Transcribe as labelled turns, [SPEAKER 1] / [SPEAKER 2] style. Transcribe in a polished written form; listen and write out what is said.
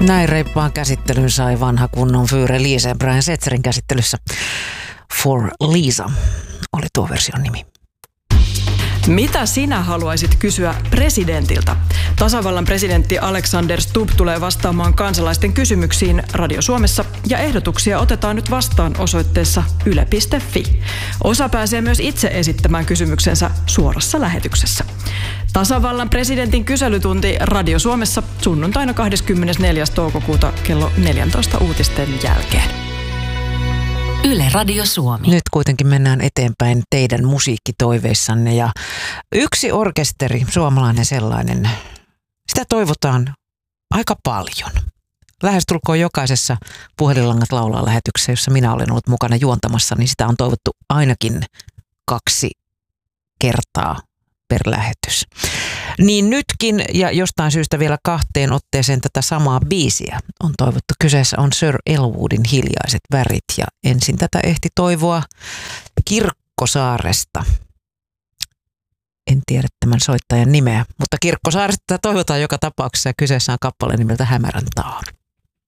[SPEAKER 1] Näin reippaan käsittelyn sai vanha kunnon Fyre Liisa Brian Setzerin käsittelyssä. For Lisa oli tuo version nimi.
[SPEAKER 2] Mitä sinä haluaisit kysyä presidentiltä? Tasavallan presidentti Alexander Stubb tulee vastaamaan kansalaisten kysymyksiin Radio Suomessa ja ehdotuksia otetaan nyt vastaan osoitteessa yle.fi. Osa pääsee myös itse esittämään kysymyksensä suorassa lähetyksessä. Tasavallan presidentin kyselytunti Radio Suomessa sunnuntaina 24. toukokuuta kello 14 uutisten jälkeen.
[SPEAKER 3] Yle Radio Suomi.
[SPEAKER 1] Nyt kuitenkin mennään eteenpäin teidän musiikkitoiveissanne ja yksi orkesteri, suomalainen sellainen, sitä toivotaan aika paljon. Lähestulkoon jokaisessa Puhelinlangat laulaa -lähetyksessä, jossa minä olen ollut mukana juontamassa, niin sitä on toivottu ainakin 2 kertaa per lähetys. Niin nytkin ja jostain syystä vielä 2 otteeseen tätä samaa biisiä on toivottu. Kyseessä on Sir Elwoodin Hiljaiset värit ja ensin tätä ehti toivoa Kirkkosaaresta. En tiedä tämän soittajan nimeä, mutta Kirkkosaaresta toivotaan joka tapauksessa ja kyseessä on kappale nimeltä Hämärän taar.